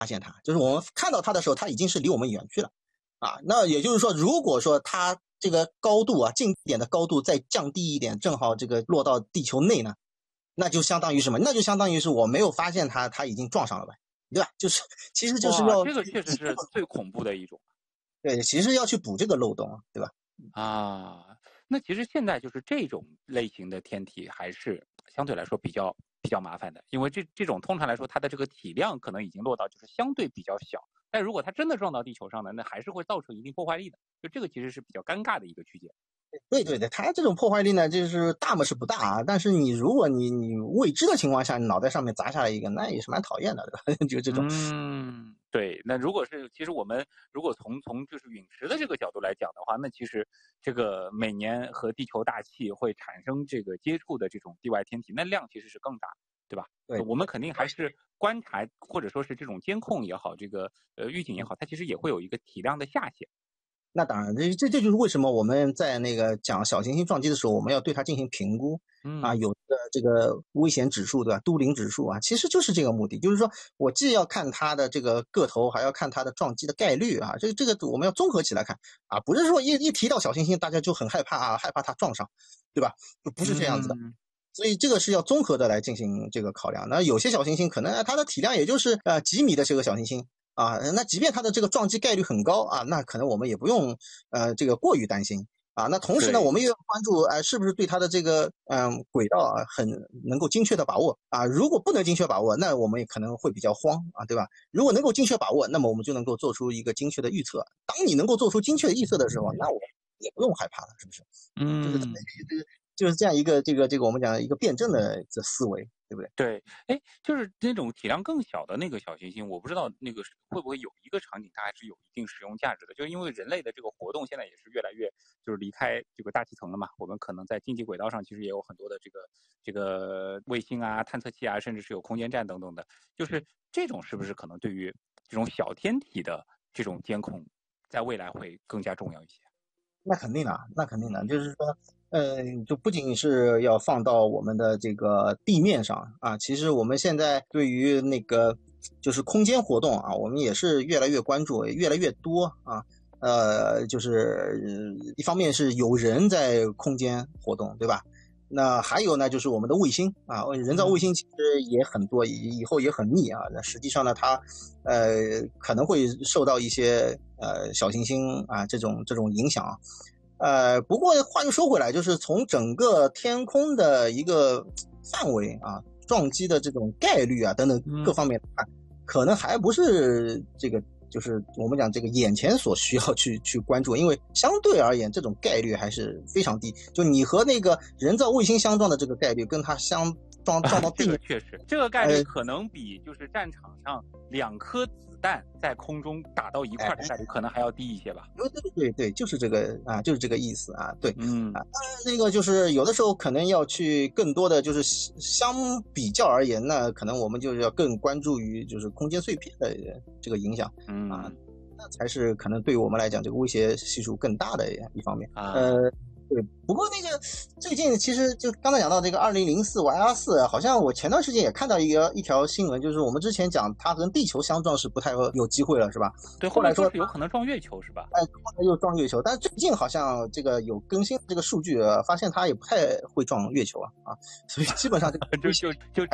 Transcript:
现它，就是我们看到它的时候，它已经是离我们远去了啊。那也就是说，如果说它这个高度啊，近点的高度再降低一点，正好这个落到地球内呢，那就相当于什么？那就相当于是我没有发现它已经撞上了吧，对吧？就是其实就是要这个确实是最恐怖的一种。 对，其实要去补这个漏洞，对吧？ 那其实现在就是这种类型的天体还是相对来说比较麻烦的，因为这种通常来说它的这个体量可能已经落到就是相对比较小，但如果它真的撞到地球上呢，那还是会造成一定破坏力的，就这个其实是比较尴尬的一个区间。 对对对，它这种破坏力呢，就是大嘛是不大啊，但是如果你未知的情况下，你脑袋上面砸下来一个，那也是蛮讨厌的，对吧？就这种。 对。那如果是其实我们如果从就是陨石的这个角度来讲的话，那其实这个每年和地球大气会产生这个接触的这种地外天体，那量其实是更大，对吧？ 对， 我们肯定还是观察或者说是这种监控也好，这个预警也好，它其实也会有一个体量的下限。 那当然，这就是为什么我们在那个讲小行星撞击的时候，我们要对它进行评估啊，有的这个危险指数，对吧？都灵指数啊，其实就是这个目的，就是说我既要看它的这个个头，还要看它的撞击的概率啊，这个我们要综合起来看啊，不是说一提到小行星大家就很害怕啊，害怕它撞上，对吧？不是这样子的。所以这个是要综合的来进行这个考量。那有些小行星可能它的体量也就是几米的这个小行星啊，那即便它的这个撞击概率很高啊，那可能我们也不用这个过于担心啊。那同时呢，我们又要关注是不是对它的这个轨道啊很能够精确的把握啊。如果不能精确把握，那我们也可能会比较慌啊，对吧？如果能够精确把握，那么我们就能够做出一个精确的预测。当你能够做出精确的预测的时候，那我们也不用害怕了，是不是？就是这样一个这个我们讲一个辩证的思维，对不对？ 对，就是那种体量更小的那个小行星，我不知道那个会不会有一个场景它还是有一定使用价值的，就是因为人类的这个活动现在也是越来越就是离开这个大气层了嘛，我们可能在经济轨道上其实也有很多的这个卫星啊、探测器啊，甚至是有空间站等等的，就是这种是不是可能对于这种小天体的这种监控，在未来会更加重要一些？ 那肯定的，就是说，就不仅是要放到我们的这个地面上啊，其实我们现在对于那个就是空间活动啊，我们也是越来越关注，越来越多啊。就是一方面是有人在空间活动，对吧？那还有呢，就是我们的卫星啊，人造卫星其实也很多，以后也很密啊。那实际上呢，它可能会受到一些小行星啊这种影响。不过话又说回来，就是从整个天空的一个范围啊，撞击的这种概率啊等等各方面啊，可能还不是这个。就是我们讲这个眼前所需要去关注，因为相对而言，这种概率还是非常低。就你和那个人造卫星相撞的这个概率，跟它撞到地面， 确实，这个概率可能比就是战场上2颗子弹在空中打到一块的概率可能还要低一些吧。 对，就是这个啊，就是这个意思啊。对，那个就是有的时候可能要去更多的就是相比较而言呢，可能我们就要更关注于就是空间碎片的这个影响啊，那才是可能对我们来讲这个威胁系数更大的一方面对，不过那个最近其实就刚才讲到这个2004 YR4，好像我前段时间也看到一条新闻，就是我们之前讲它跟地球相撞是不太有机会了，是吧？ 对，后来说是有可能撞月球，是吧？ 后来又撞月球，但最近好像这个有更新这个数据，发现它也不太会撞月球啊，所以基本上这个就